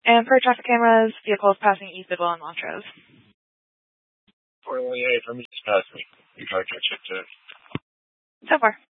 And per traffic cameras, vehicles passing East Bidwell and Montrose. 418 from East past me. You try to catch it too. So far.